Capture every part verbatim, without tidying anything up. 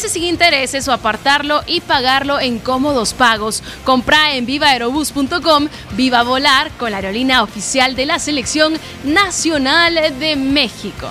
meses sin intereses o apartarlo y pagarlo en cómodos pagos. Compra en viva aerobús punto com. Viva volar con la aerolínea oficial de la Selección Nacional de México.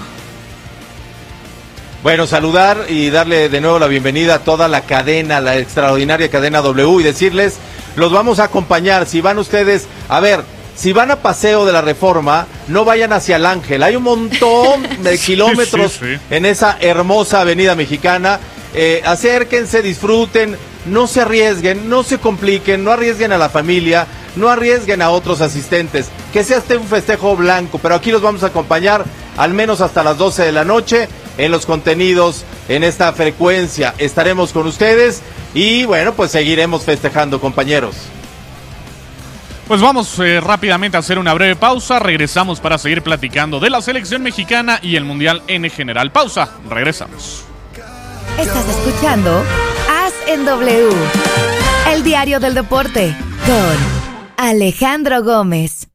Bueno, saludar y darle de nuevo la bienvenida a toda la cadena, la extraordinaria cadena W, y decirles, los vamos a acompañar. Si van ustedes, a ver, si van a Paseo de la Reforma, no vayan hacia el Ángel. Hay un montón de sí, kilómetros sí, sí. en esa hermosa avenida mexicana. Eh, acérquense, disfruten, no se arriesguen, no se compliquen, no arriesguen a la familia, no arriesguen a otros asistentes. Que sea este un festejo blanco, pero aquí los vamos a acompañar al menos hasta las doce de la noche en los contenidos, en esta frecuencia. Estaremos con ustedes y bueno, pues seguiremos festejando, compañeros. Pues vamos eh, rápidamente a hacer una breve pausa. Regresamos para seguir platicando de la selección mexicana y el mundial en general. Pausa, regresamos. Estás escuchando As en W, el diario del deporte, con Alejandro Gómez.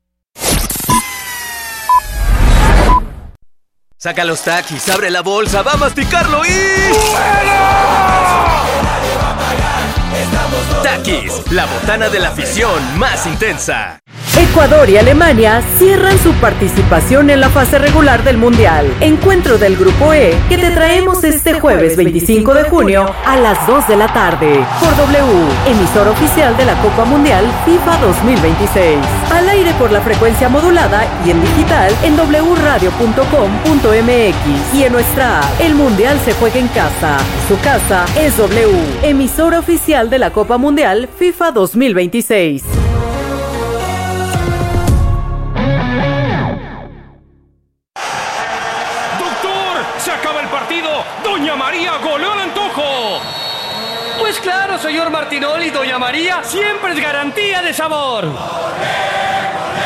Saca los taquis, abre la bolsa, va a masticarlo y... Taquis, la botana de la afición más intensa. Ecuador y Alemania cierran su participación en la fase regular del Mundial. Encuentro del Grupo E que te traemos este jueves veinticinco de junio a las dos de la tarde por W, emisor oficial de la Copa Mundial FIFA dos mil veintiséis. Al aire por la frecuencia modulada y en digital en doble u radio punto com punto m x y en nuestra app. El Mundial se juega en casa. Su casa es W, emisor oficial de la Copa Mundial FIFA dos mil veintiséis. ¡Doña María goleó al antojo! Pues claro, señor Martinoli, Doña María siempre es garantía de sabor. ¡Olé, olé,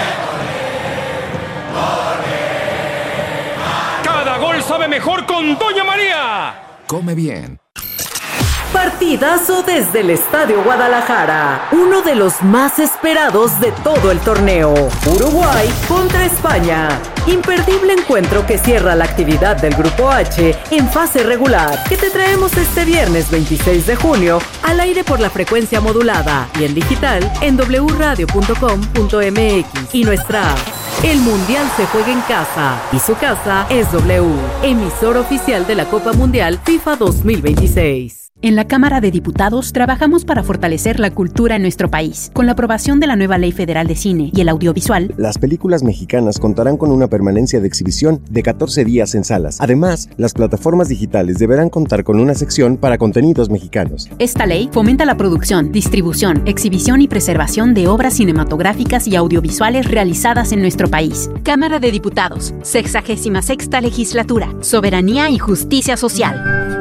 olé, olé! Cada gol sabe mejor con Doña María. Come bien. Partidazo desde el Estadio Guadalajara, uno de los más esperados de todo el torneo. Uruguay contra España. Imperdible encuentro que cierra la actividad del Grupo H en fase regular, que te traemos este viernes veintiséis de junio al aire por la frecuencia modulada y en digital en doble u radio punto com punto m x y nuestra app. El Mundial se juega en casa y su casa es W, emisor oficial de la Copa Mundial FIFA dos mil veintiséis. En la Cámara de Diputados trabajamos para fortalecer la cultura en nuestro país. Con la aprobación de la nueva Ley Federal de Cine y el Audiovisual, las películas mexicanas contarán con una permanencia de exhibición de catorce días en salas. Además, las plataformas digitales deberán contar con una sección para contenidos mexicanos. Esta ley fomenta la producción, distribución, exhibición y preservación de obras cinematográficas y audiovisuales realizadas en nuestro país. Cámara de Diputados, sexagésima sexta legislatura, soberanía y justicia social.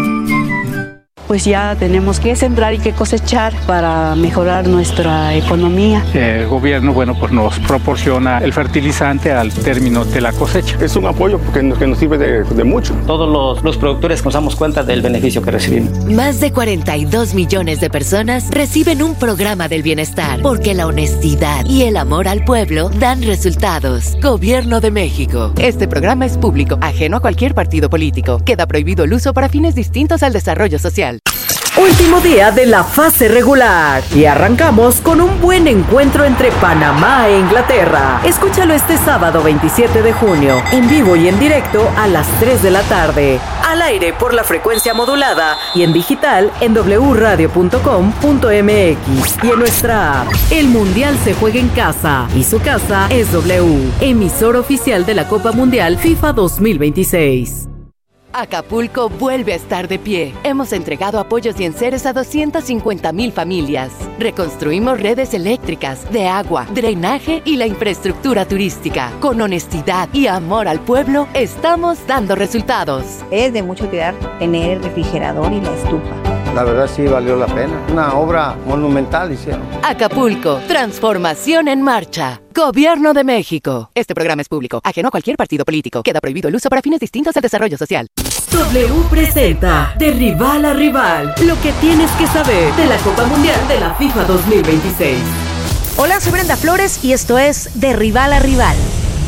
Pues ya tenemos que sembrar y que cosechar para mejorar nuestra economía. El gobierno, bueno, pues nos proporciona el fertilizante al término de la cosecha. Es un apoyo porque nos, que nos sirve de, de mucho. Todos los, los productores nos damos cuenta del beneficio que recibimos. Más de cuarenta y dos millones de personas reciben un programa del bienestar, porque la honestidad y el amor al pueblo dan resultados. Gobierno de México. Este programa es público, ajeno a cualquier partido político. Queda prohibido el uso para fines distintos al desarrollo social. Último día de la fase regular y arrancamos con un buen encuentro entre Panamá e Inglaterra. Escúchalo este sábado veintisiete de junio, en vivo y en directo a las tres de la tarde. Al aire por la frecuencia modulada y en digital en doble u radio punto com punto m x y en nuestra app. El Mundial se juega en casa y su casa es W, emisor oficial de la Copa Mundial FIFA dos mil veintiséis. Acapulco vuelve a estar de pie. Hemos entregado apoyos y enseres a doscientas cincuenta mil familias. Reconstruimos redes eléctricas, de agua, drenaje y la infraestructura turística. Con honestidad y amor al pueblo, estamos dando resultados. Es de mucho cuidar tener el refrigerador y la estufa. La verdad sí valió la pena. Una obra monumental hicieron. Acapulco, transformación en marcha. Gobierno de México. Este programa es público, ajeno a cualquier partido político. Queda prohibido el uso para fines distintos al desarrollo social. W presenta De Rival a Rival, lo que tienes que saber de la Copa Mundial de la FIFA dos mil veintiséis. Hola, soy Brenda Flores y esto es De Rival a Rival.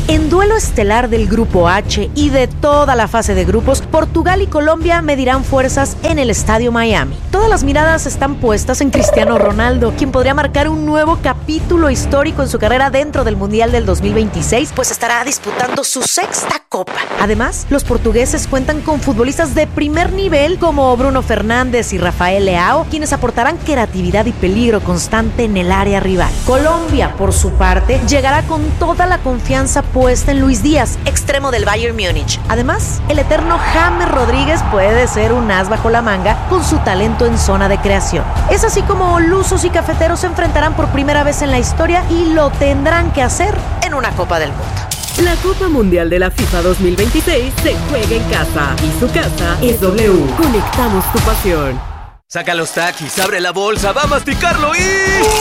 En duelo estelar del Grupo H y de toda la fase de grupos, Portugal y Colombia medirán fuerzas en el Estadio Miami. Todas las miradas están puestas en Cristiano Ronaldo, quien podría marcar un nuevo capítulo histórico en su carrera dentro del Mundial del dos mil veintiséis, pues estará disputando su sexta copa. Además, los portugueses cuentan con futbolistas de primer nivel como Bruno Fernández y Rafael Leao, quienes aportarán creatividad y peligro constante en el área rival. Colombia, por su parte, llegará con toda la confianza puesta en Luis Díaz, extremo del Bayern Múnich. Además, el eterno James Rodríguez puede ser un as bajo la manga con su talento en zona de creación. Es así como lusos y cafeteros se enfrentarán por primera vez en la historia y lo tendrán que hacer en una Copa del Mundo. La Copa Mundial de la FIFA dos mil veintiséis se juega en casa y su casa es W. Conectamos tu pasión. Saca los taquis, abre la bolsa, va a masticarlo y...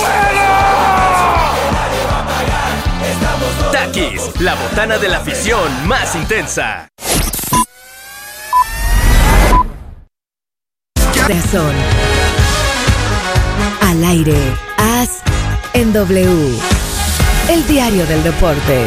Taquis, la botana de la afición más intensa. Corazón. Al aire. As en W. El diario del deporte.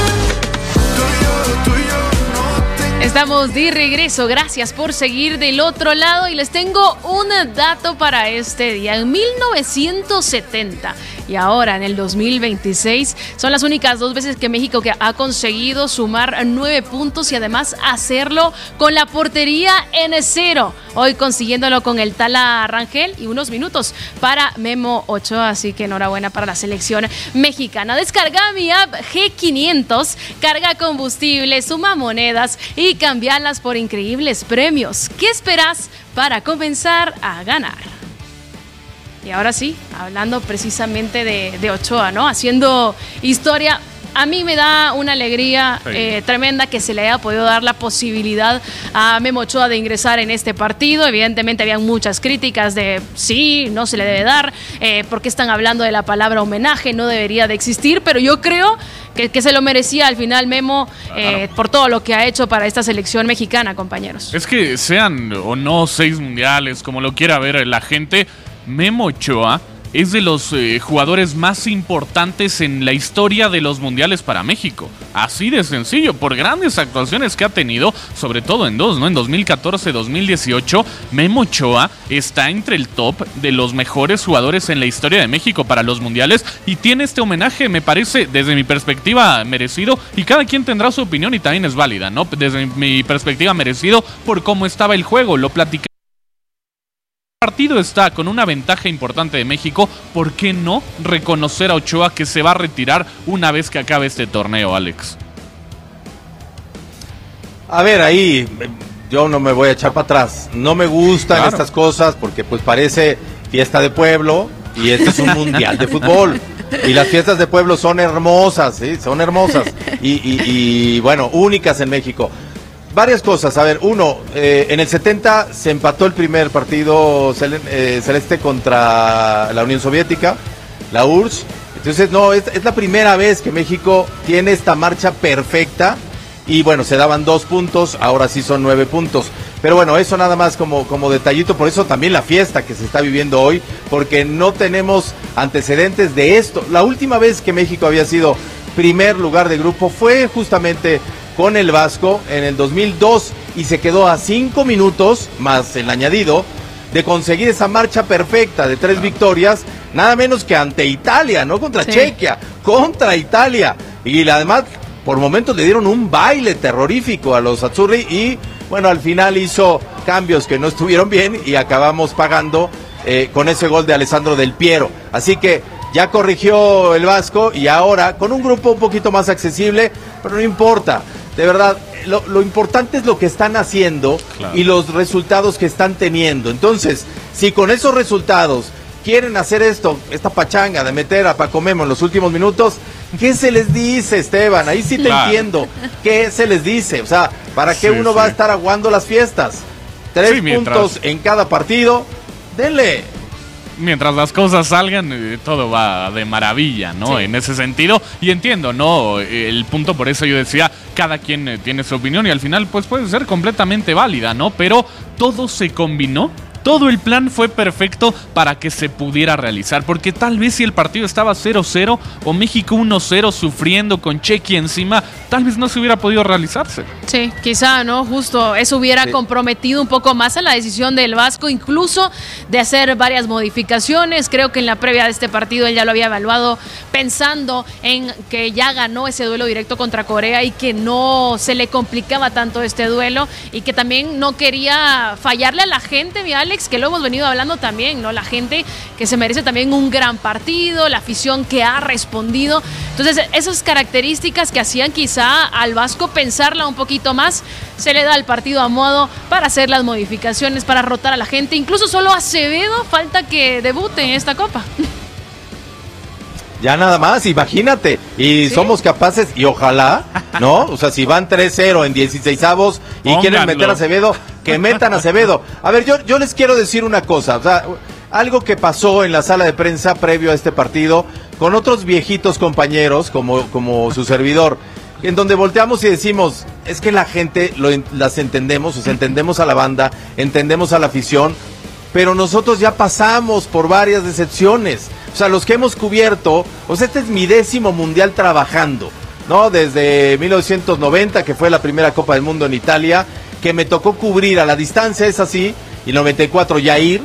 Estamos de regreso, gracias por seguir del otro lado y les tengo un dato para este día. En mil novecientos setenta y ahora en el dos mil veintiséis son las únicas dos veces que México que ha conseguido sumar nueve puntos y además hacerlo con la portería en cero. Hoy consiguiéndolo con el Tala Rangel y unos minutos para Memo Ochoa, así que enhorabuena para la selección mexicana. Descarga mi app G quinientos, carga combustible, suma monedas y cambiarlas por increíbles premios. ¿Qué esperas para comenzar a ganar? Y ahora sí, hablando precisamente de, de Ochoa, ¿no? Haciendo historia. A mí me da una alegría sí. eh, tremenda que se le haya podido dar la posibilidad a Memo Ochoa de ingresar en este partido. Evidentemente habían muchas críticas de sí, no se le debe dar, eh, porque están hablando de la palabra homenaje, no debería de existir, pero yo creo que, que se lo merecía al final Memo eh, claro. por todo lo que ha hecho para esta selección mexicana, compañeros. Es que sean o no seis mundiales, como lo quiera ver la gente, Memo Ochoa es de los eh, jugadores más importantes en la historia de los mundiales para México. Así de sencillo, por grandes actuaciones que ha tenido, sobre todo en dos, ¿no? En dos mil catorce, dos mil dieciocho, Memo Ochoa está entre el top de los mejores jugadores en la historia de México para los mundiales y tiene este homenaje, me parece, desde mi perspectiva, merecido, y cada quien tendrá su opinión y también es válida, ¿no? Desde mi perspectiva, merecido por cómo estaba el juego, lo platicé. El partido está con una ventaja importante de México. ¿Por qué no reconocer a Ochoa que se va a retirar una vez que acabe este torneo, Alex? A ver, ahí yo no me voy a echar para atrás. No me gustan claro. estas cosas porque pues parece fiesta de pueblo y este es un mundial de fútbol. Y las fiestas de pueblo son hermosas, ¿sí? Son hermosas y, y, y bueno, únicas en México. Varias cosas, a ver, uno, eh, en el setenta se empató el primer partido cel- eh, celeste contra la Unión Soviética, la U R S S, entonces no, es, es la primera vez que México tiene esta marcha perfecta y bueno, se daban dos puntos, ahora sí son nueve puntos, pero bueno, eso nada más como, como detallito, por eso también la fiesta que se está viviendo hoy, porque no tenemos antecedentes de esto. La última vez que México había sido primer lugar de grupo fue justamente con el Vasco en el dos mil dos y se quedó a cinco minutos, más el añadido, de conseguir esa marcha perfecta de tres victorias, nada menos que ante Italia, no contra sí. Chequia, contra Italia. Y además, por momentos le dieron un baile terrorífico a los azzurri y, bueno, al final hizo cambios que no estuvieron bien y acabamos pagando eh, con ese gol de Alessandro Del Piero. Así que ya corrigió el Vasco y ahora con un grupo un poquito más accesible, pero no importa. De verdad, lo, lo importante es lo que están haciendo claro. y los resultados que están teniendo. Entonces, si con esos resultados quieren hacer esto, esta pachanga de meter a Paco Memo en los últimos minutos, ¿qué se les dice, Esteban? Ahí sí te claro. entiendo. ¿Qué se les dice? O sea, ¿para qué sí, uno sí. va a estar aguando las fiestas? Tres sí, mientras... puntos en cada partido, denle. Mientras las cosas salgan, eh, todo va de maravilla, ¿no? Sí. En ese sentido, y entiendo, ¿no? El punto, por eso yo decía, cada quien eh, tiene su opinión y al final, pues puede ser completamente válida, ¿no? Pero todo se combinó todo el plan fue perfecto para que se pudiera realizar, porque tal vez si el partido estaba cero cero o México uno cero sufriendo con Chequi encima, tal vez no se hubiera podido realizarse. Sí, quizá, ¿no? Justo eso hubiera sí. comprometido un poco más a la decisión del Vasco, incluso de hacer varias modificaciones. Creo que en la previa de este partido él ya lo había evaluado pensando en que ya ganó ese duelo directo contra Corea y que no se le complicaba tanto este duelo y que también no quería fallarle a la gente, mi Alex, que lo hemos venido hablando también, ¿no? La gente que se merece también un gran partido, la afición que ha respondido. Entonces, esas características que hacían quizá al Vasco pensarla un poquito más, se le da el partido a modo para hacer las modificaciones, para rotar a la gente. Incluso solo Acevedo falta que debute en esta Copa. Ya nada más, imagínate. Y ¿sí? somos capaces, y ojalá, ¿no? O sea, si van tres cero en dieciseisavos y Pónganlo. quieren meter a Acevedo, que metan a Acevedo. A ver, yo, yo les quiero decir una cosa. O sea, algo que pasó en la sala de prensa previo a este partido con otros viejitos compañeros, como, como su servidor, en donde volteamos y decimos, es que la gente lo, las entendemos, o sea, entendemos a la banda, entendemos a la afición, pero nosotros ya pasamos por varias decepciones. O sea, los que hemos cubierto, o sea, este es mi décimo mundial trabajando, ¿no? Desde mil novecientos noventa, que fue la primera Copa del Mundo en Italia, que me tocó cubrir a la distancia, es así, y noventa y cuatro ya ir,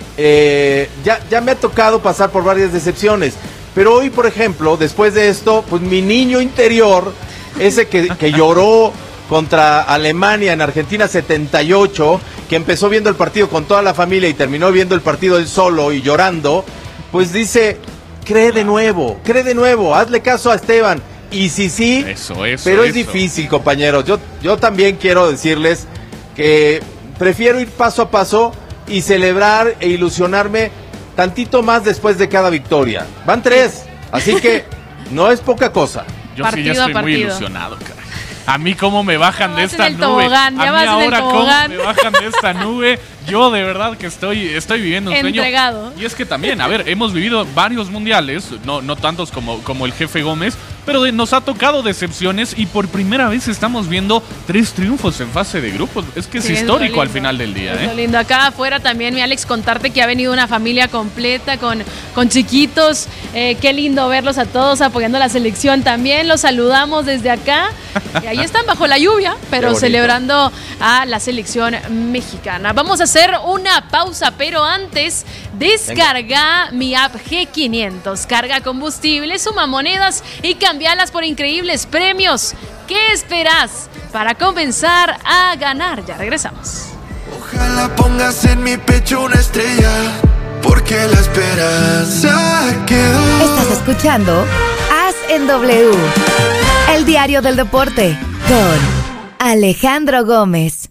eh, ya, ya me ha tocado pasar por varias decepciones. Pero hoy, por ejemplo, después de esto, pues mi niño interior, ese que, que lloró contra Alemania en Argentina setenta y ocho, que empezó viendo el partido con toda la familia y terminó viendo el partido él solo y llorando, pues dice, cree de nuevo, cree de nuevo, hazle caso a Esteban. Y sí, sí, eso, eso, pero es eso. difícil, compañeros. Yo, yo también quiero decirles que prefiero ir paso a paso y celebrar e ilusionarme tantito más después de cada victoria. Van tres, así que no es poca cosa. Yo partido sí ya estoy muy ilusionado, caray. A mí cómo me bajan no, de esta nube. Tobogán, a mí ahora cómo me bajan de esta nube. Yo de verdad que estoy, estoy viviendo un Entregado. sueño. Y es que también, a ver, hemos vivido varios mundiales, no, no tantos como, como el jefe Gómez, pero de, nos ha tocado decepciones y por primera vez estamos viendo tres triunfos en fase de grupos. Es que es sí, histórico es al final del día. Es ¿eh? lindo. Acá afuera también, mi Alex, contarte que ha venido una familia completa con, con chiquitos. Eh, qué lindo verlos a todos apoyando a la selección también. Los saludamos desde acá. Y ahí están bajo la lluvia, pero celebrando a la selección mexicana. Vamos a hacer una pausa, pero antes descarga Venga. mi app G quinientos. Carga combustible, suma monedas y cambialas por increíbles premios. ¿Qué esperas para comenzar a ganar? Ya regresamos. Ojalá pongas en mi pecho una estrella, porque la esperanza quedó. Estás escuchando As en W, el diario del deporte, con Alejandro Gómez.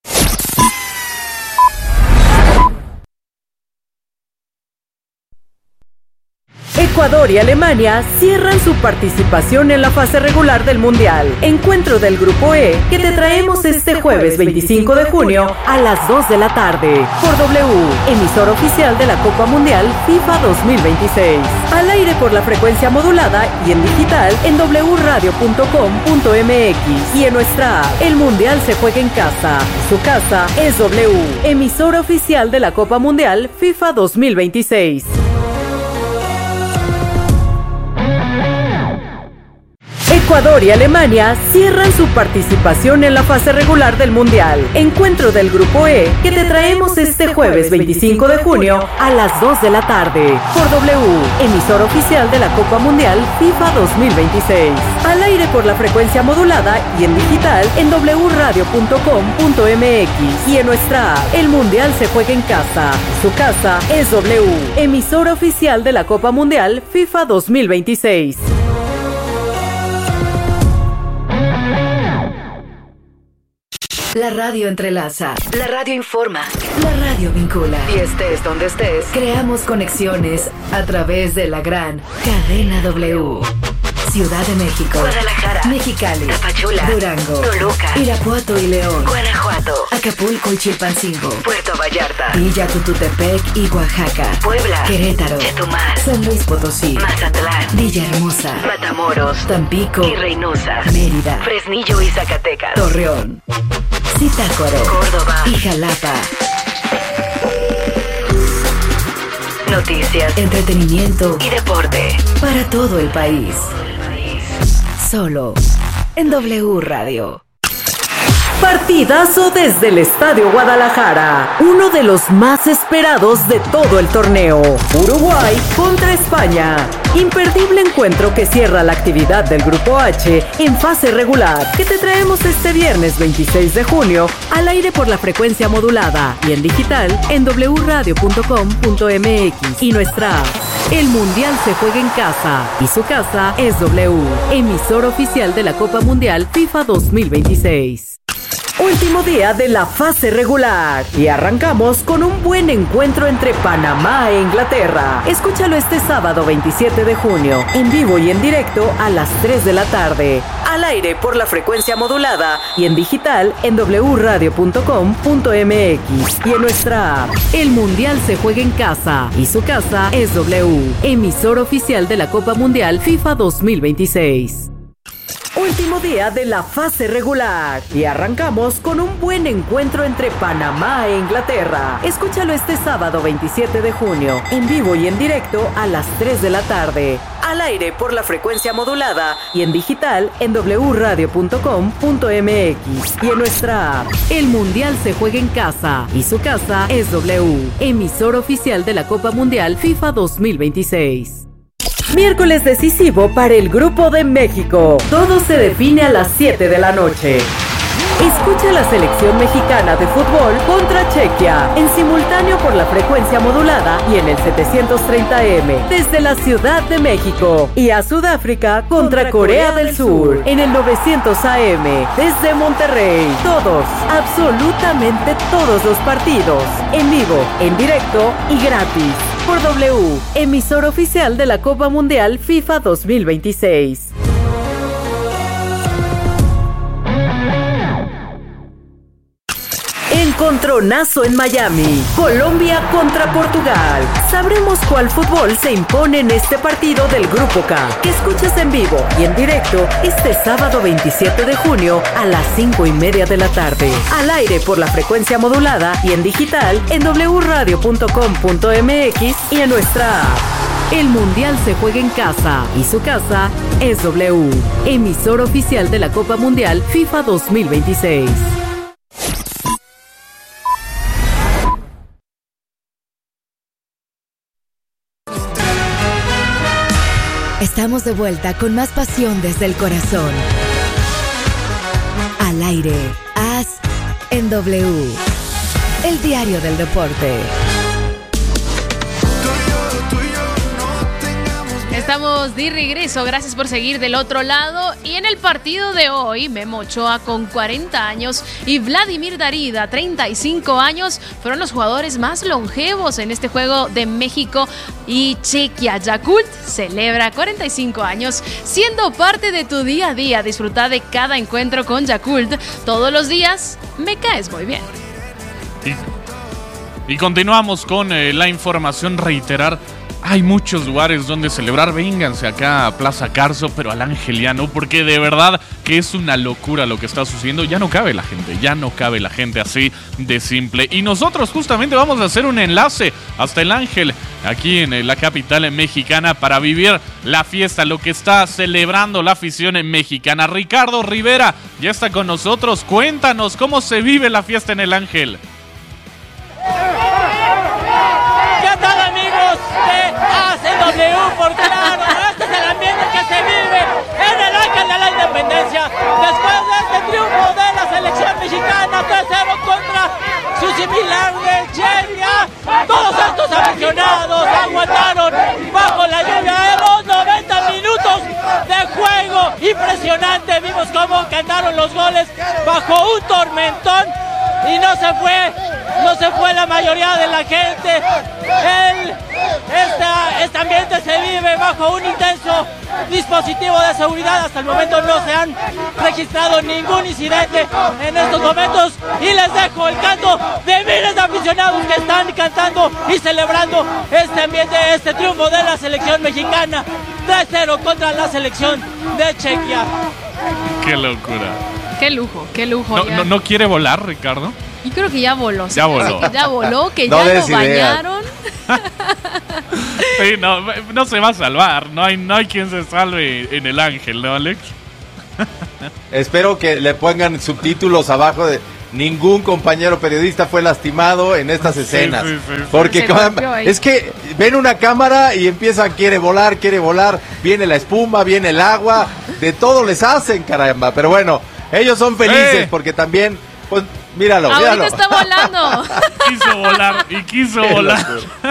Ecuador y Alemania cierran su participación en la fase regular del Mundial. Encuentro del Grupo E que te traemos este jueves veinticinco de junio a las dos de la tarde por W, emisor oficial de la Copa Mundial FIFA dos mil veintiséis. Al aire por la frecuencia modulada y en digital en doble u radio punto com punto m x y en nuestra app. El Mundial se juega en casa. Su casa es W, emisor oficial de la Copa Mundial FIFA dos mil veintiséis. Ecuador y Alemania cierran su participación en la fase regular del Mundial. Encuentro del Grupo E que te traemos este jueves veinticinco de junio a las dos de la tarde por W, emisor oficial de la Copa Mundial FIFA dos mil veintiséis. Al aire por la frecuencia modulada y en digital en doble u radio punto com punto m x y en nuestra app. El Mundial se juega en casa. Su casa es W, emisor oficial de la Copa Mundial FIFA dos mil veintiséis. La radio entrelaza, la radio informa, la radio vincula. Y estés donde estés, creamos conexiones a través de la gran cadena W. Ciudad de México, Guadalajara, Mexicali, Tapachula, Durango, Toluca, Irapuato y León, Guanajuato, Acapulco y Chilpancingo, Puerto Vallarta, Villa Tututepec y Oaxaca, Puebla, Querétaro, Chetumal, San Luis Potosí, Mazatlán, Villahermosa, Matamoros, Tampico y Reynosa, Mérida, Fresnillo y Zacatecas, Torreón, Zitácuaro, Córdoba y Jalapa. Noticias, entretenimiento y deporte para todo el país. Solo en W Radio. Partidazo desde el Estadio Guadalajara, uno de los más esperados de todo el torneo. Uruguay contra España. Imperdible encuentro que cierra la actividad del Grupo H en fase regular, que te traemos este viernes veintiséis de junio al aire por la frecuencia modulada y en digital en w radio punto com punto m x y nuestra app. El Mundial se juega en casa y su casa es W, emisor oficial de la Copa Mundial FIFA dos mil veintiséis. Último día de la fase regular y arrancamos con un buen encuentro entre Panamá e Inglaterra. Escúchalo este sábado veintisiete de junio, en vivo y en directo a las tres de la tarde. Al aire por la frecuencia modulada y en digital en w radio punto com punto m x y en nuestra app. El Mundial se juega en casa y su casa es W, emisor oficial de la Copa Mundial FIFA dos mil veintiséis. Último día de la fase regular y arrancamos con un buen encuentro entre Panamá e Inglaterra. Escúchalo este sábado veintisiete de junio, en vivo y en directo a las tres de la tarde. Al aire por la frecuencia modulada y en digital en w radio punto com punto m x y en nuestra app. El Mundial se juega en casa y su casa es W, emisor oficial de la Copa Mundial FIFA dos mil veintiséis. Miércoles decisivo para el Grupo de México. Todo se define a las siete de la noche. Escucha la selección mexicana de fútbol contra Chequia en simultáneo por la frecuencia modulada y en el setecientos treinta eme desde la Ciudad de México, y a Sudáfrica contra, contra Corea, Corea del Sur, Sur en el novecientos A M desde Monterrey. Todos, absolutamente todos los partidos en vivo, en directo y gratis por W, emisor oficial de la Copa Mundial FIFA dos mil veintiséis. Encontronazo en Miami. Colombia contra Portugal. Sabremos cuál fútbol se impone en este partido del Grupo K, que escuchas en vivo y en directo este sábado veintisiete de junio a las cinco y media de la tarde. Al aire por la frecuencia modulada y en digital en w radio punto com punto m x y en nuestra app. El Mundial se juega en casa y su casa es W, emisor oficial de la Copa Mundial FIFA dos mil veintiséis. Estamos de vuelta con más pasión desde el corazón. Al aire, As en W, el diario del deporte. Estamos de regreso, gracias por seguir del otro lado. Y en el partido de hoy, Memo Ochoa con cuarenta años y Vladimir Darida, treinta y cinco años, fueron los jugadores más longevos en este juego de México y Chequia. Yakult celebra cuarenta y cinco años, siendo parte de tu día a día. Disfruta de cada encuentro con Yakult. Todos los días me caes muy bien. Y, y continuamos con eh, la información. Reiterar, hay muchos lugares donde celebrar. Vénganse acá a Plaza Carso, pero al Angeliano, porque de verdad que es una locura lo que está sucediendo. Ya no cabe la gente, ya no cabe la gente, así de simple. Y nosotros justamente vamos a hacer un enlace hasta el Ángel, aquí en la capital mexicana, para vivir la fiesta, lo que está celebrando la afición mexicana. Ricardo Rivera ya está con nosotros. Cuéntanos cómo se vive la fiesta en el Ángel. ¿Qué tal, amigos de A C W? Por claro, este es el ambiente que se vive en el Ángel de la Independencia después de este triunfo de la selección mexicana tres cero contra su similar de Chequia. Todos estos aficionados aguantaron bajo la lluvia en los noventa minutos de juego. Impresionante, vimos cómo cantaron los goles bajo un tormentón y no se fue, no se fue la mayoría de la gente. El, esta, este ambiente se vive bajo un intenso dispositivo de seguridad. Hasta el momento no se han registrado ningún incidente en estos momentos y les dejo el canto de miles de aficionados que están cantando y celebrando este ambiente, este triunfo de la selección mexicana tres cero contra la selección de Chequia. Qué locura. Qué lujo, qué lujo. ¿No, no, no quiere volar, Ricardo? Yo creo que ya voló. Ya voló. Que ya voló, que no ya lo des bañaron. Ideas. Sí, no, no se va a salvar. No hay, no hay quien se salve en el Ángel, ¿no, Alex? Espero que le pongan subtítulos abajo de ningún compañero periodista fue lastimado en estas escenas. Sí, sí, sí, sí. Porque es que ven una cámara y empiezan, quiere volar, quiere volar, viene la espuma, viene el agua, de todo les hacen, caramba. Pero bueno, ellos son felices eh. porque también, pues, míralo, ahorita míralo. está volando. Quiso volar y quiso Qué volar.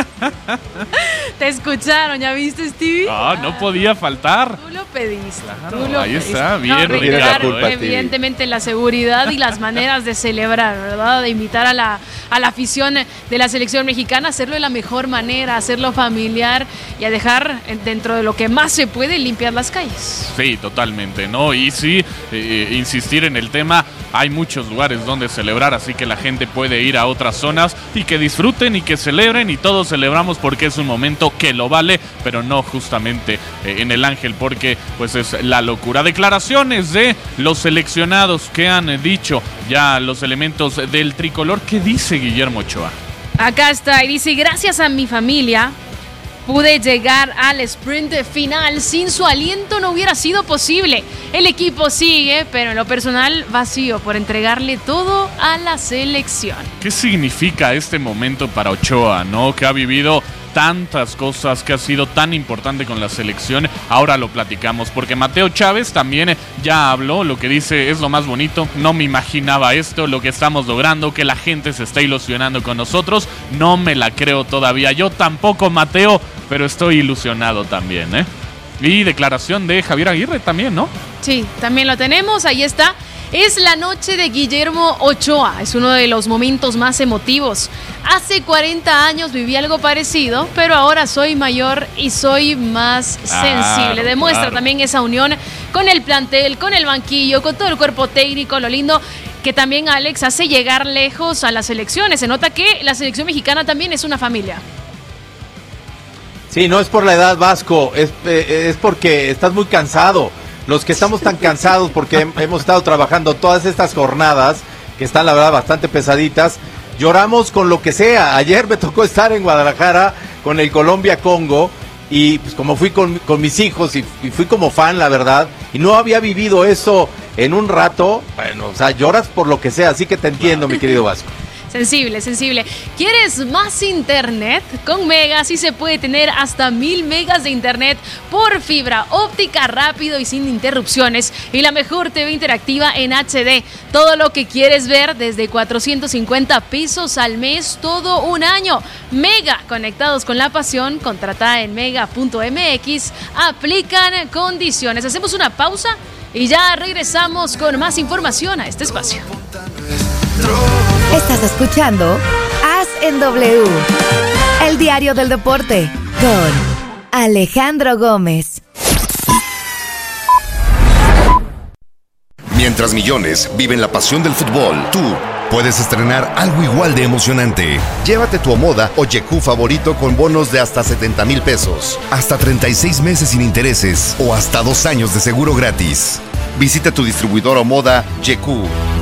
Te escucharon, ¿ya viste, Stevie? Ah, no podía faltar. Tú lo pediste. Claro, tú lo ahí pediste. está, bien. No, Ricardo, culpa, evidentemente la seguridad y las maneras de celebrar, ¿verdad? De invitar a la, a la afición de la selección mexicana a hacerlo de la mejor manera, a hacerlo familiar y a dejar dentro de lo que más se puede limpiar las calles. Sí, totalmente, ¿no? Y sí, eh, insistir en el tema, hay muchos lugares donde celebrar, así que la gente puede ir a otras zonas y que disfruten y que celebren, y todos celebramos porque es un momento que lo vale, pero no justamente eh, en el Ángel, porque pues es la locura. Declaraciones de los seleccionados que han eh, dicho ya los elementos del tricolor. ¿Qué dice Guillermo Ochoa? Acá está, y dice: gracias a mi familia pude llegar al sprint final. Sin su aliento no hubiera sido posible. El equipo sigue, pero en lo personal vacío por entregarle todo a la selección. ¿Qué significa este momento para Ochoa, no? Que ha vivido tantas cosas, que ha sido tan importante con la selección. Ahora lo platicamos, porque Mateo Chávez también ya habló. Lo que dice es lo más bonito. No me imaginaba esto, lo que estamos logrando, que la gente se está ilusionando con nosotros. No me la creo todavía. Yo tampoco, Mateo, pero estoy ilusionado también, ¿eh? Y declaración de Javier Aguirre también, ¿no? Sí, también lo tenemos, ahí está. Es la noche de Guillermo Ochoa, es uno de los momentos más emotivos. Hace cuarenta años viví algo parecido, pero ahora soy mayor y soy más sensible. Claro, Demuestra claro. también esa unión con el plantel, con el banquillo, con todo el cuerpo técnico, lo lindo que también Alex hace llegar lejos a las selecciones. Se nota que la selección mexicana también es una familia. Sí, no es por la edad, Vasco, es, eh, es porque estás muy cansado. Los que estamos tan cansados porque hemos estado trabajando todas estas jornadas, que están la verdad bastante pesaditas, lloramos con lo que sea. Ayer me tocó estar en Guadalajara con el Colombia-Congo y pues como fui con, con mis hijos y, y fui como fan, la verdad, y no había vivido eso en un rato, bueno, o sea, lloras por lo que sea, así que te entiendo, mi querido Vasco. Sensible, sensible. ¿Quieres más internet? Con Mega sí se puede tener hasta mil megas de internet por fibra óptica, rápido y sin interrupciones. Y la mejor T V interactiva en H D. Todo lo que quieres ver desde cuatrocientos cincuenta pesos al mes, todo un año. Mega, conectados con la pasión. Contrata en mega punto m x. Aplican condiciones. Hacemos una pausa y ya regresamos con más información a este espacio. Estás escuchando As en W, el diario del deporte, con Alejandro Gómez. Mientras millones viven la pasión del fútbol, tú puedes estrenar algo igual de emocionante. Llévate tu Omoda o Yeku favorito con bonos de hasta setenta mil pesos, hasta treinta y seis meses sin intereses o hasta dos años de seguro gratis. Visita tu distribuidor Omoda Yeku.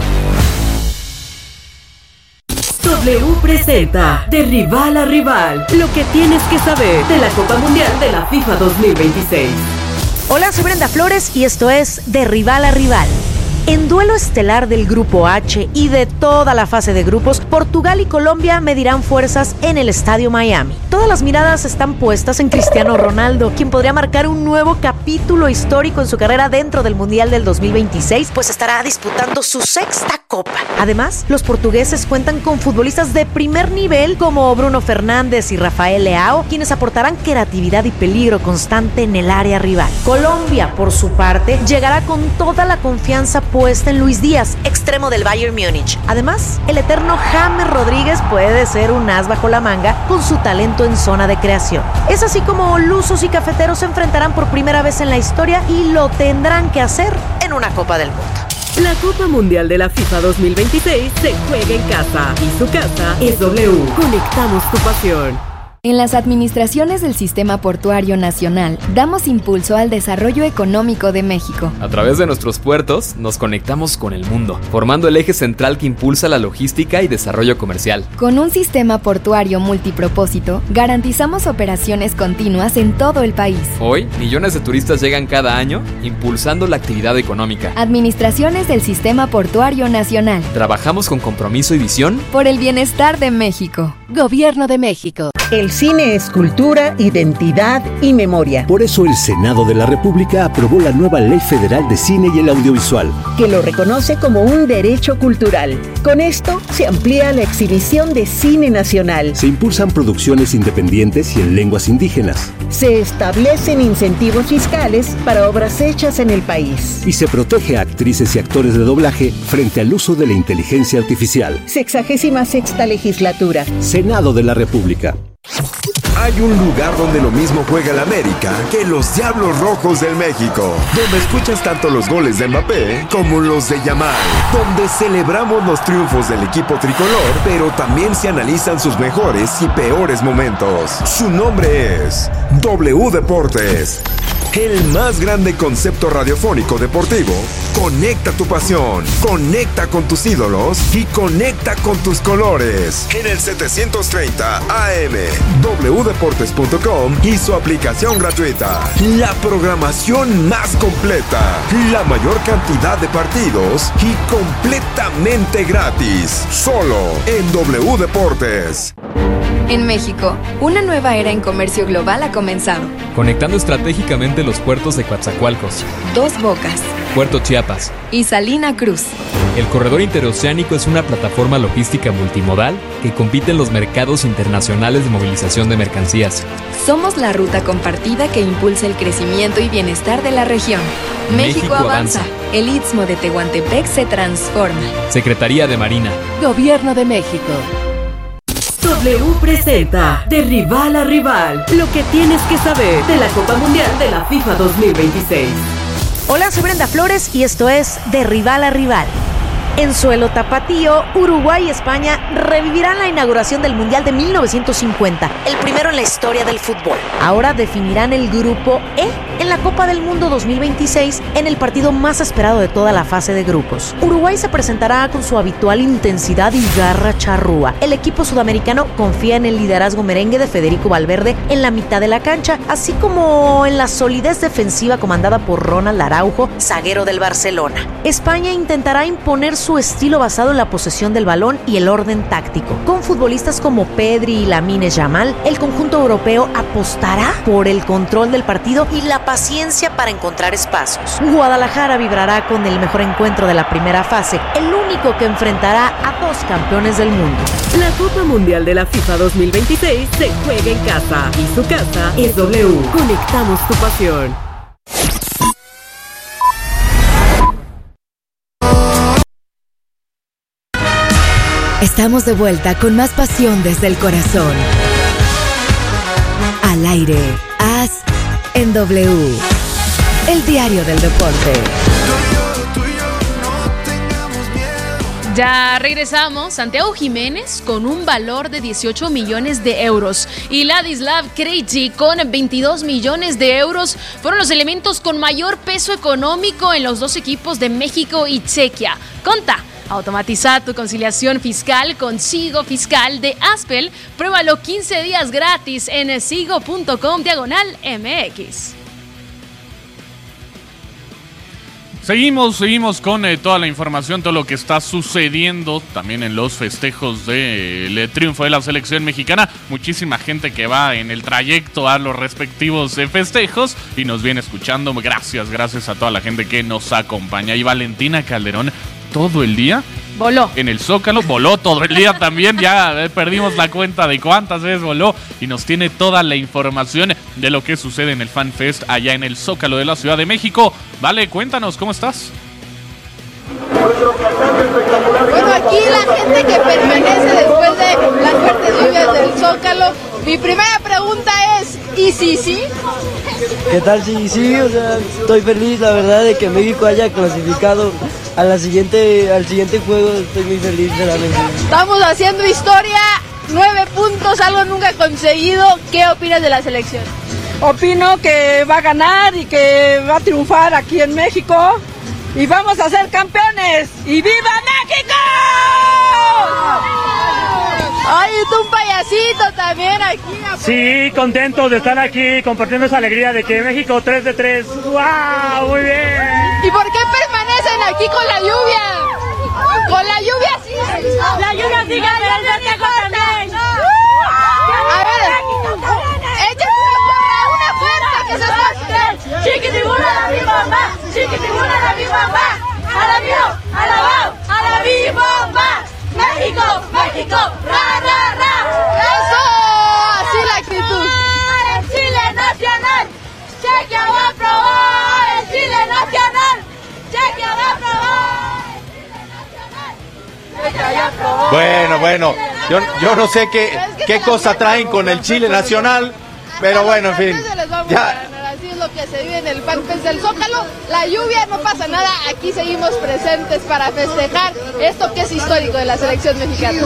W presenta De Rival a Rival, lo que tienes que saber de la Copa Mundial de la FIFA dos mil veintiséis. Hola, soy Brenda Flores y esto es De Rival a Rival. En duelo estelar del Grupo H y de toda la fase de grupos, Portugal y Colombia medirán fuerzas en el Estadio Miami. Todas las miradas están puestas en Cristiano Ronaldo, quien podría marcar un nuevo capítulo histórico en su carrera dentro del Mundial del dos mil veintiséis, pues estará disputando su sexta Copa. Además, los portugueses cuentan con futbolistas de primer nivel como Bruno Fernández y Rafael Leao, quienes aportarán creatividad y peligro constante en el área rival. Colombia, por su parte, llegará con toda la confianza puesta en Luis Díaz, extremo del Bayern Múnich. Además, el eterno James Rodríguez puede ser un as bajo la manga con su talento en zona de creación. Es así como lusos y cafeteros se enfrentarán por primera vez en la historia y lo tendrán que hacer en una Copa del Mundo. La Copa Mundial de la FIFA dos mil veintiséis se juega en casa y su casa es W. Conectamos tu pasión. En las administraciones del Sistema Portuario Nacional, damos impulso al desarrollo económico de México. A través de nuestros puertos, nos conectamos con el mundo, formando el eje central que impulsa la logística y desarrollo comercial. Con un sistema portuario multipropósito, garantizamos operaciones continuas en todo el país. Hoy, millones de turistas llegan cada año, impulsando la actividad económica. Administraciones del Sistema Portuario Nacional. Trabajamos con compromiso y visión por el bienestar de México. Gobierno de México. El cine es cultura, identidad y memoria. Por eso el Senado de la República aprobó la nueva Ley Federal de Cine y el Audiovisual, que lo reconoce como un derecho cultural. Con esto se amplía la exhibición de cine nacional. Se impulsan producciones independientes y en lenguas indígenas. Se establecen incentivos fiscales para obras hechas en el país. Y se protege a actrices y actores de doblaje frente al uso de la inteligencia artificial. Sexagésima sexta legislatura. Senado de la República. Hay un lugar donde lo mismo juega el América que los Diablos Rojos del México, donde escuchas tanto los goles de Mbappé como los de Yamal, donde celebramos los triunfos del equipo tricolor, pero también se analizan sus mejores y peores momentos. Su nombre es W Deportes, el más grande concepto radiofónico deportivo. Conecta tu pasión, conecta con tus ídolos y conecta con tus colores. En el setecientos treinta A M, w deportes punto com y su aplicación gratuita. La programación más completa, la mayor cantidad de partidos y completamente gratis. Solo en W Deportes. En México, una nueva era en comercio global ha comenzado. Conectando estratégicamente los puertos de Coatzacoalcos, Dos Bocas, Puerto Chiapas y Salina Cruz. El corredor interoceánico es una plataforma logística multimodal que compite en los mercados internacionales de movilización de mercancías. Somos la ruta compartida que impulsa el crecimiento y bienestar de la región. México, México avanza. avanza. El Istmo de Tehuantepec se transforma. Secretaría de Marina. Gobierno de México. W presenta de rival a rival, lo que tienes que saber de la Copa Mundial de la FIFA dos mil veintiséis. Hola, soy Brenda Flores y esto es de rival a rival. En suelo tapatío, Uruguay y España revivirán la inauguración del Mundial de mil novecientos cincuenta, el primero en la historia del fútbol. Ahora definirán el grupo E en la Copa del Mundo dos mil veintiséis en el partido más esperado de toda la fase de grupos. Uruguay se presentará con su habitual intensidad y garra charrúa. El equipo sudamericano confía en el liderazgo merengue de Federico Valverde en la mitad de la cancha, así como en la solidez defensiva comandada por Ronald Araujo, zaguero del Barcelona. España intentará imponer su estilo basado en la posesión del balón y el orden táctico. Con futbolistas como Pedri y Lamine Yamal, el conjunto europeo apostará por el control del partido y la paciencia para encontrar espacios. Guadalajara vibrará con el mejor encuentro de la primera fase, el único que enfrentará a dos campeones del mundo. La Copa Mundial de la FIFA dos mil veintiséis se juega en casa y su casa es W. Conectamos tu pasión. Estamos de vuelta con más pasión desde el corazón. Al aire, haz en W. El diario del deporte. Ya regresamos. Santiago Jiménez con un valor de dieciocho millones de euros y Ladislav Krejci con veintidós millones de euros fueron los elementos con mayor peso económico en los dos equipos de México y Chequia. Conta. Automatiza tu conciliación fiscal con Sigo Fiscal de Aspel. Pruébalo quince días gratis en sigo punto com diagonal M X. Seguimos, seguimos con eh, toda la información, todo lo que está sucediendo también en los festejos del eh, triunfo de la selección mexicana. Muchísima gente que va en el trayecto a los respectivos eh, festejos y nos viene escuchando. Gracias, gracias a toda la gente que nos acompaña. Y Valentina Calderón, todo el día voló en el Zócalo, voló todo el día también, ya eh, perdimos la cuenta de cuántas veces voló y nos tiene toda la información de lo que sucede en el Fan Fest allá en el Zócalo de la Ciudad de México. Vale, cuéntanos, ¿cómo estás? Bueno, aquí la gente que permanece después de las fuertes lluvias del Zócalo. Mi primera pregunta es, ¿y si sí? ¿Qué tal si sí? O sea, estoy feliz, la verdad, de que México haya clasificado a la siguiente, al siguiente juego. Estoy muy feliz, realmente. Estamos haciendo historia, nueve puntos, algo nunca conseguido. ¿Qué opinas de la selección? Opino que va a ganar y que va a triunfar aquí en México y vamos a ser campeones. ¡Y viva México! Ay, tú un payasito también aquí. Sí, contento de estar aquí compartiendo esa alegría de que México tres de tres. ¡Wow! Muy bien. ¿Y por qué permanecen aquí con la lluvia? Con la lluvia sí. La lluvia sigue, pero el festejo también. A ver, échate una fuerza, que se muestre. Chiquitibuna a la mi mamá, chiquitibuna a la mi mamá, a la mío, a la va, a la mi mamá. México, México, ra, ra, ra. Eso, así la actitud. El Chile nacional, cheque va a probar. El Chile nacional, cheque va a probar. Bueno, bueno, yo, yo no sé qué, qué cosa traen con el Chile nacional, pero bueno, en fin. Ya. Así es lo que se vive en el FanFest del Zócalo. La lluvia, no pasa nada, aquí seguimos presentes para festejar esto que es histórico de la selección mexicana.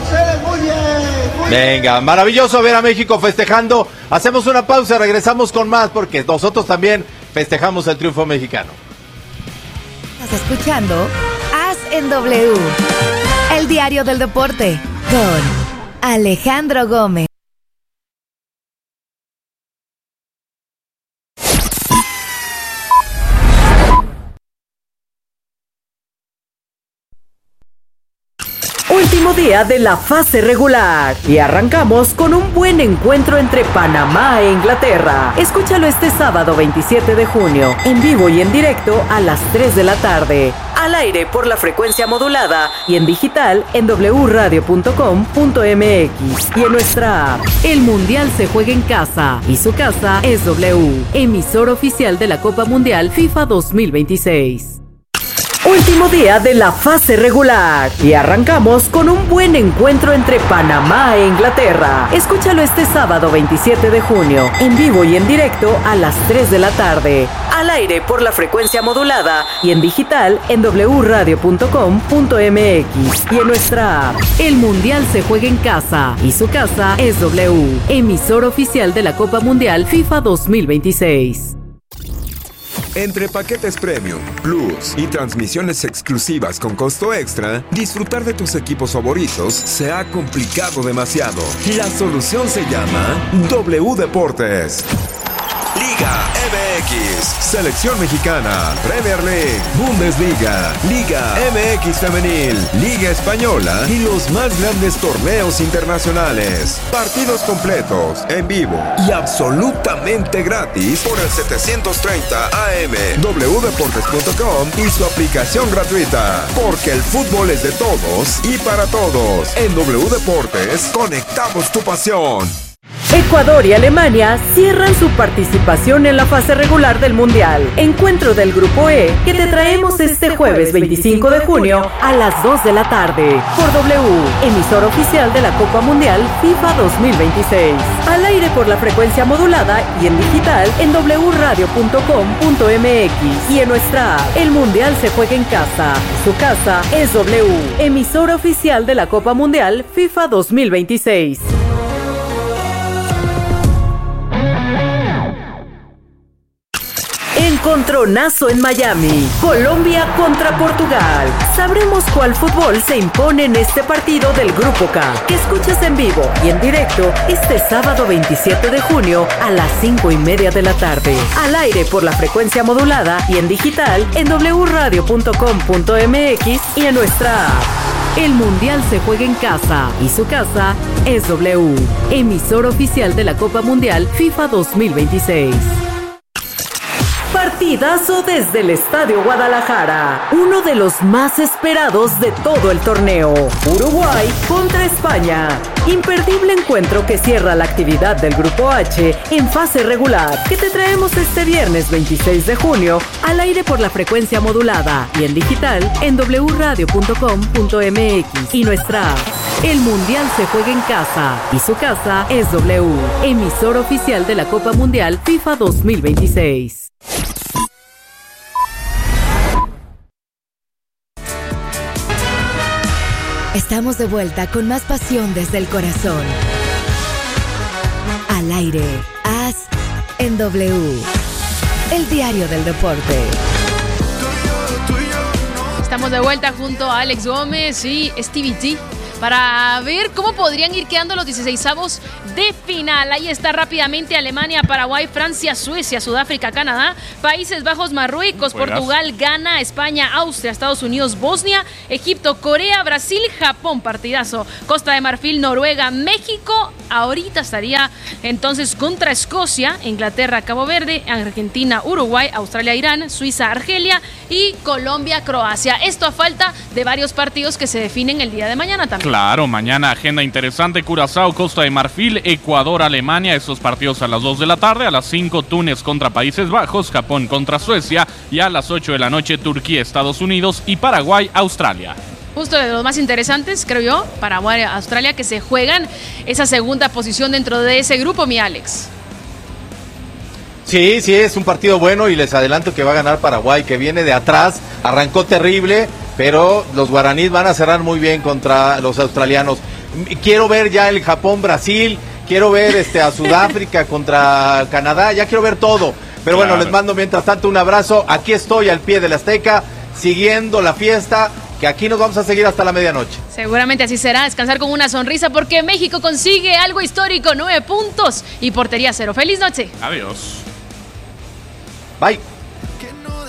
Venga, maravilloso ver a México festejando. Hacemos una pausa, regresamos con más porque nosotros también festejamos el triunfo mexicano. Estás escuchando As en W, el diario del deporte, con Alejandro Gómez. Último día de la fase regular y arrancamos con un buen encuentro entre Panamá e Inglaterra. Escúchalo este sábado veintisiete de junio, en vivo y en directo a las tres de la tarde. Al aire por la frecuencia modulada y en digital en doble u radio punto com punto m x y en nuestra app. El Mundial se juega en casa y su casa es W, emisor oficial de la Copa Mundial FIFA dos mil veintiséis. Último día de la fase regular y arrancamos con un buen encuentro entre Panamá e Inglaterra. Escúchalo este sábado veintisiete de junio, en vivo y en directo a las tres de la tarde. Al aire por la frecuencia modulada y en digital en doble u radio punto com punto m x y en nuestra app. El Mundial se juega en casa y su casa es W, emisor oficial de la Copa Mundial FIFA dos mil veintiséis. Entre paquetes Premium, Plus y transmisiones exclusivas con costo extra, disfrutar de tus equipos favoritos se ha complicado demasiado. La solución se llama W Deportes. Liga M X, Selección Mexicana, Premier League, Bundesliga, Liga M X Femenil, Liga Española y los más grandes torneos internacionales. Partidos completos, en vivo y absolutamente gratis por el setecientos treinta A M, w deportes punto com y su aplicación gratuita. Porque el fútbol es de todos y para todos. En W Deportes, conectamos tu pasión. Ecuador y Alemania cierran su participación en la fase regular del Mundial. Encuentro del Grupo E que te traemos este jueves veinticinco de junio a las dos de la tarde por W, emisor oficial de la Copa Mundial FIFA dos mil veintiséis. Al aire por la frecuencia modulada y en digital en doble u radio punto com punto m x y en nuestra app. El Mundial se juega en casa. Su casa es W, emisor oficial de la Copa Mundial FIFA dos mil veintiséis. Encontronazo en Miami, Colombia contra Portugal. Sabremos cuál fútbol se impone en este partido del Grupo K, que escuchas en vivo y en directo este sábado veintisiete de junio a las cinco y media de la tarde. Al aire por la frecuencia modulada y en digital en doble u radio punto com punto m x y en nuestra app. El Mundial se juega en casa y su casa es W, emisor oficial de la Copa Mundial FIFA dos mil veintiséis. Partidazo desde el Estadio Guadalajara, uno de los más esperados de todo el torneo. Uruguay contra España. Imperdible encuentro que cierra la actividad del Grupo H en fase regular, que te traemos este viernes veintiséis de junio al aire por la frecuencia modulada y en digital en doble u radio punto com punto m x y nuestra app. El Mundial se juega en casa y su casa es W, emisor oficial de la Copa Mundial FIFA dos mil veintiséis. Estamos de vuelta con más pasión desde el corazón. aire. Haz en W. El diario del deporte. Estamos de vuelta junto a Alex Gómez y Stevie T para ver cómo podrían ir quedando los dieciseisavos de final. Ahí está rápidamente Alemania, Paraguay, Francia, Suecia, Sudáfrica, Canadá, Países Bajos, Marruecos, Juegas. Portugal, Ghana, España, Austria, Estados Unidos, Bosnia, Egipto, Corea, Brasil, Japón, partidazo, Costa de Marfil, Noruega, México, ahorita estaría entonces contra Escocia, Inglaterra, Cabo Verde, Argentina, Uruguay, Australia, Irán, Suiza, Argelia y Colombia, Croacia. Esto a falta de varios partidos que se definen el día de mañana también. Claro, mañana agenda interesante, Curazao, Costa de Marfil, Ecuador, Alemania, esos partidos a las dos de la tarde, a las cinco Túnez contra Países Bajos, Japón contra Suecia y a las ocho de la noche Turquía, Estados Unidos y Paraguay, Australia. Justo de los más interesantes, creo yo, Paraguay, Australia, que se juegan esa segunda posición dentro de ese grupo, mi Alex. Sí, sí, es un partido bueno y les adelanto que va a ganar Paraguay, que viene de atrás, arrancó terrible, pero los guaraníes van a cerrar muy bien contra los australianos. Quiero ver ya el Japón-Brasil, quiero ver este a Sudáfrica contra Canadá, ya quiero ver todo. Pero bueno, Claro. les mando mientras tanto un abrazo. Aquí estoy al pie del Azteca, siguiendo la fiesta, que aquí nos vamos a seguir hasta la medianoche. Seguramente así será, descansar con una sonrisa porque México consigue algo histórico, nueve puntos y portería cero. ¡Feliz noche! Adiós. Bye.